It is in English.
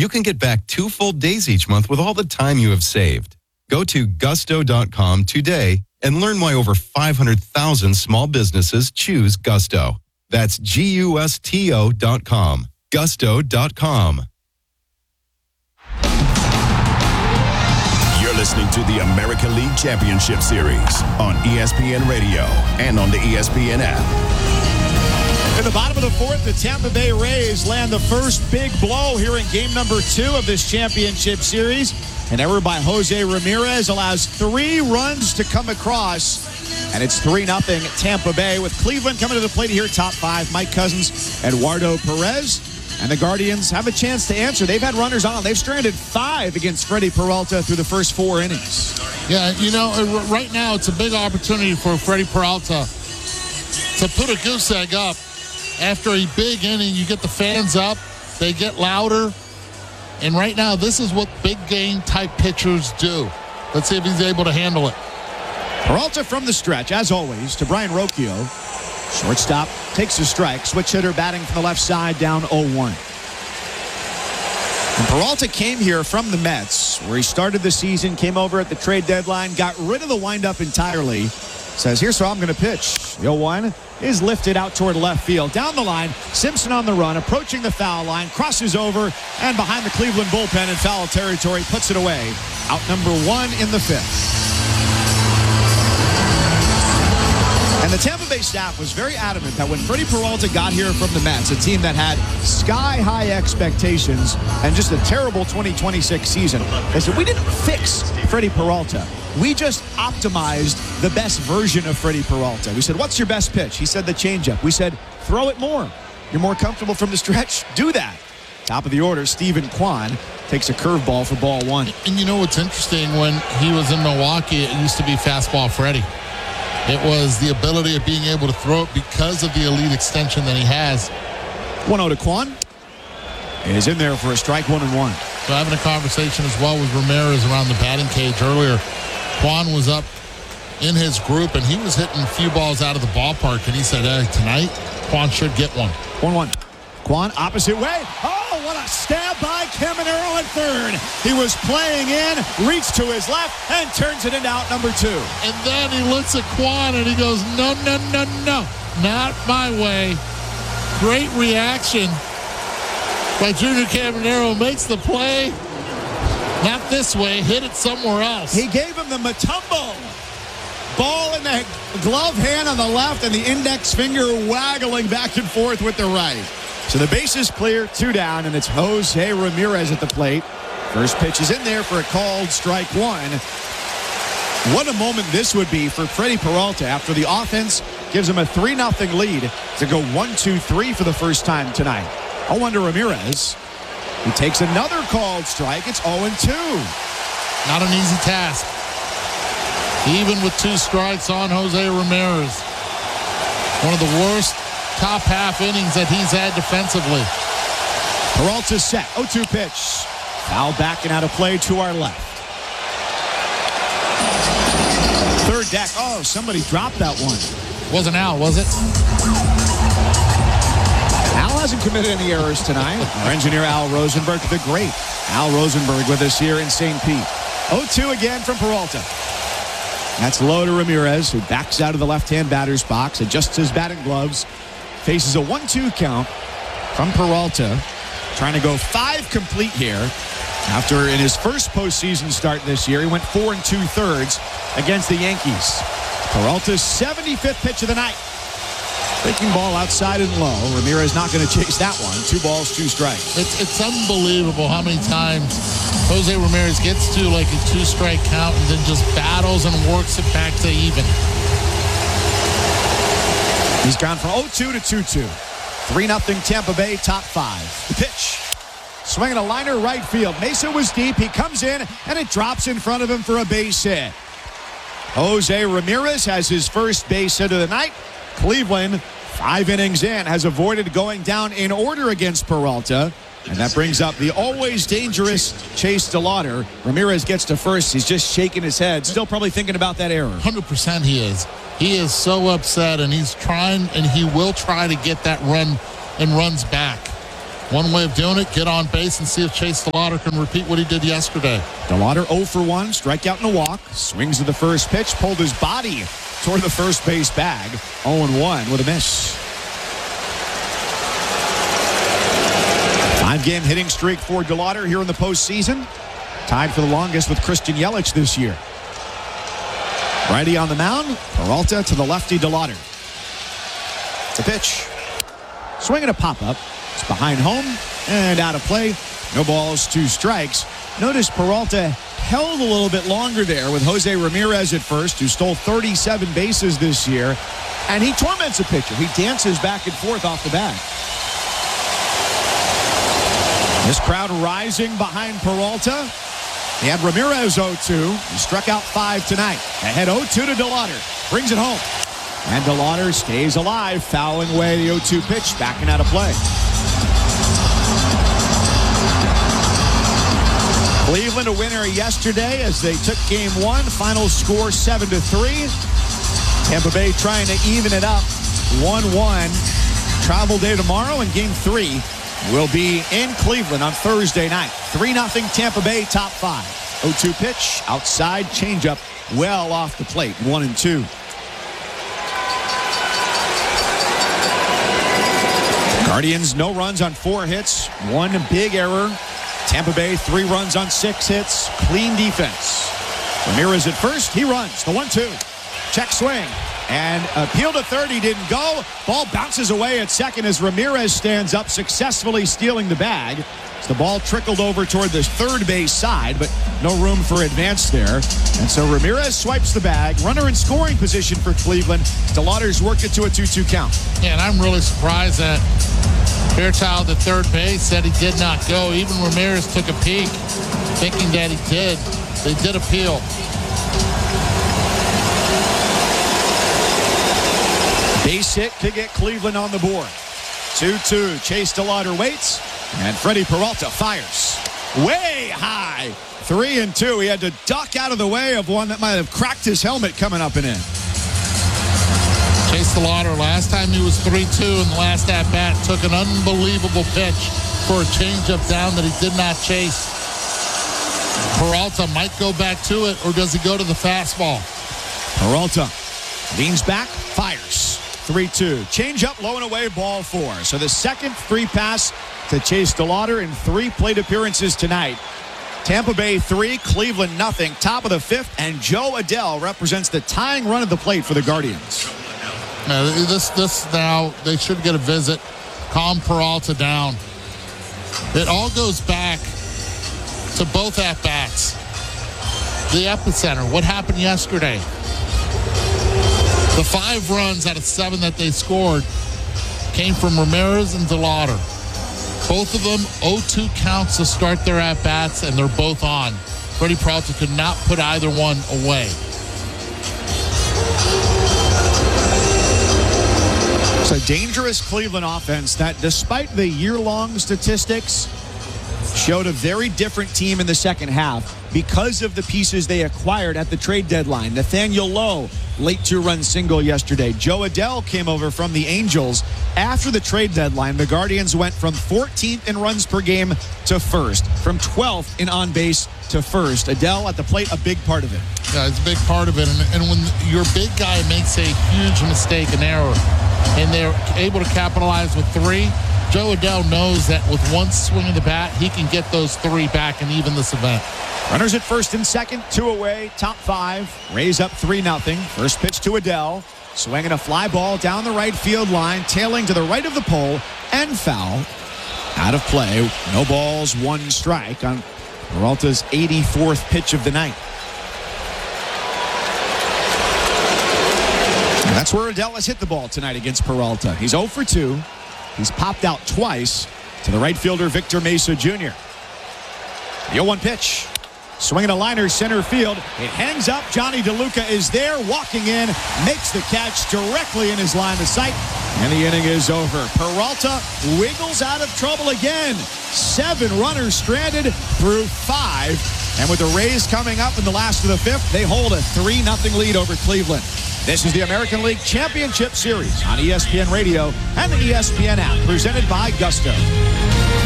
You can get back 2 full days each month with all the time you have saved. Go to gusto.com today and learn why over 500,000 small businesses choose Gusto. That's GUSTO.com. Gusto.com. You're listening to the American League Championship Series on ESPN Radio and on the ESPN app. In the bottom of the fourth, the Tampa Bay Rays land the first big blow here in game number 2 of this championship series. An error by Jose Ramirez allows 3 runs to come across, and it's 3-0 Tampa Bay, with Cleveland coming to the plate here, top 5. Mike Cousins, Eduardo Perez, and the Guardians have a chance to answer. They've had runners on. They've stranded 5 against Freddie Peralta through the first 4 innings. Yeah, you know, right now it's a big opportunity for Freddie Peralta to put a goose egg up. After a big inning, you get the fans up, they get louder, and right now this is what big game type pitchers do. Let's see if he's able to handle it. Peralta from the stretch, as always, to Brian Rocchio. Shortstop takes a strike. Switch hitter batting from the left side, down 0-1. And Peralta came here from the Mets, where he started the season, came over at the trade deadline, got rid of the windup entirely. Says, here's how I'm going to pitch. The 0-1 is lifted out toward left field. Down the line, Simpson on the run, approaching the foul line, crosses over, and behind the Cleveland bullpen in foul territory, puts it away. Out number 1 in the 5th. And the Tampa Bay staff was very adamant that when Freddie Peralta got here from the Mets, a team that had sky-high expectations and just a terrible 2026 season, they said, we didn't fix Freddie Peralta. We just optimized the best version of Freddie Peralta. We said, what's your best pitch? He said the changeup. We said, throw it more. You're more comfortable from the stretch? Do that. Top of the order, Stephen Kwan takes a curveball for ball 1. And you know what's interesting? When he was in Milwaukee, it used to be fastball Freddie. It was the ability of being able to throw it because of the elite extension that he has. 1-0 to Kwan. Is in there for a strike, 1-1. So having a conversation as well with Ramirez around the batting cage earlier. Kwan was up in his group, and he was hitting a few balls out of the ballpark, and he said, hey, tonight, Kwan should get one. 1-1. Kwan, opposite way. Oh, what a stab by Caminero at third. He was playing in, reached to his left, and turns it into out number 2. And then he looks at Kwan, and he goes, no, no, no, no, not my way. Great reaction by Junior Caminero. Makes the play. Not this way. Hit it somewhere else. He gave him the Mutombo. Ball in the glove hand on the left, and the index finger waggling back and forth with the right. So the base is clear, 2 down, and it's Jose Ramirez at the plate. First pitch is in there for a called strike 1. What a moment this would be for Freddie Peralta after the offense gives him a 3-0 lead to go 1-2-3 for the first time tonight. 0-1 to Ramirez. He takes another called strike. It's 0-2. Not an easy task. Even with 2 strikes on Jose Ramirez. One of the worst top half innings that he's had defensively. Peralta set. 0-2 pitch. Foul back and out of play to our left. Third deck. Oh, somebody dropped that one. Wasn't Al, was it? Al hasn't committed any errors tonight. Our engineer Al Rosenberg, the great Al Rosenberg, with us here in St. Pete. 0-2 again from Peralta. That's low to Ramirez, who backs out of the left-hand batter's box, adjusts his batting gloves, faces a 1-2 count from Peralta, trying to go 5 complete here. After in his first postseason start this year, he went 4 2/3 against the Yankees. Peralta's 75th pitch of the night. Breaking ball outside and low. Ramirez not going to chase that one. 2 balls, 2 strikes. It's unbelievable how many times Jose Ramirez gets to like a 2-strike count and then just battles and works it back to even. He's gone from 0-2 to 2-2. 3-0 Tampa Bay, top 5. The pitch. Swinging a liner right field. Mesa was deep. He comes in, and it drops in front of him for a base hit. Jose Ramirez has his first base hit of the night. Cleveland, 5 innings in, has avoided going down in order against Peralta. And that brings up the always dangerous Chase DeLauder. Ramirez gets to first. He's just shaking his head, still probably thinking about that error. 100% he is. He is so upset, and he's trying, and he will try to get that run and runs back. One way of doing it, get on base and see if Chase DeLauder can repeat what he did yesterday. DeLauder 0 for 1, strikeout and a walk. Swings to the first pitch, pulled his body toward the first base bag. 0-1 with a miss. 5-game hitting streak for DeLauder here in the postseason. Tied for the longest with Christian Yelich this year. Righty on the mound. Peralta to the lefty DeLauder. The pitch. Swing and a pop-up. It's behind home and out of play. No balls, 2 strikes. Notice Peralta held a little bit longer there with Jose Ramirez at first, who stole 37 bases this year. And he torments a pitcher. He dances back and forth off the bag. This crowd rising behind Peralta. He had Ramirez 0-2. He struck out 5 tonight. Ahead 0-2 to DeLauder. Brings it home. And DeLauder stays alive, fouling away the 0-2 pitch, backing out of play. Cleveland a winner yesterday as they took game 1. Final score 7-3. Tampa Bay trying to even it up. 1-1. Travel day tomorrow, and game 3 will be in Cleveland on Thursday night. 3-0 Tampa Bay, top 5. 0-2 pitch, outside, changeup, well off the plate. 1-2. Guardians, no runs on 4 hits. 1 big error. Tampa Bay, 3 runs on 6 hits. Clean defense. Ramirez at first. He runs. The 1-2. Check swing. And appeal to third. He didn't go. Ball bounces away at second as Ramirez stands up, successfully stealing the bag. As the ball trickled over toward the third base side, but no room for advance there. And so Ramirez swipes the bag. Runner in scoring position for Cleveland. DeLauder's worked it to a 2-2 count. Yeah, and I'm really surprised that Fairchild at third base said he did not go. Even Ramirez took a peek, thinking that he did. They did appeal. Base hit to get Cleveland on the board. 2-2. Chase DeLauder waits, and Freddie Peralta fires. Way high. 3-2. He had to duck out of the way of one that might have cracked his helmet coming up and in. Chase DeLauder, last time he was 3-2 in the last at-bat, took an unbelievable pitch for a changeup down that he did not chase. Peralta might go back to it, or does he go to the fastball? Peralta leans back, fires. 3-2. Changeup, low and away, ball 4. So the second free pass to Chase DeLauder in 3 plate appearances tonight. Tampa Bay 3, Cleveland nothing. Top of the 5th, and Joe Adell represents the tying run of the plate for the Guardians. Now, this now, they should get a visit. Calm Peralta down. It all goes back to both at-bats. The epicenter, what happened yesterday? The 5 runs out of 7 that they scored came from Ramirez and DeLauder. Both of them 0-2 counts to start their at-bats, and they're both on. Freddie Peralta could not put either one away. It's a dangerous Cleveland offense that, despite the year-long statistics, showed a very different team in the second half because of the pieces they acquired at the trade deadline. Nathaniel Lowe, late 2-run single yesterday. Joe Adell came over from the Angels. After the trade deadline, the Guardians went from 14th in runs per game to 1st, from 12th in on base to 1st. Adell at the plate, a big part of it. Yeah, it's a big part of it. And when your big guy makes a huge mistake, an error, and they're able to capitalize with 3, Joe Adell knows that with one swing of the bat, he can get those 3 back and even this event. Runners at first and second, 2 away, top 5. Rays up 3-0. First pitch to Adell. Swinging a fly ball down the right field line, tailing to the right of the pole, and foul. Out of play. No balls, 1 strike on Peralta's 84th pitch of the night. And that's where Adell has hit the ball tonight against Peralta. He's 0 for 2. He's popped out twice to the right fielder, Victor Mesa Jr. The 0-1 pitch. Swinging a liner center field. It hangs up. Johnny DeLuca is there, walking in, makes the catch directly in his line of sight, and the inning is over. Peralta wiggles out of trouble again. 7 runners stranded through 5. And with the Rays coming up in the last of the 5th, they hold a 3-0 lead over Cleveland. This is the American League Championship Series on ESPN Radio and the ESPN app, presented by Gusto.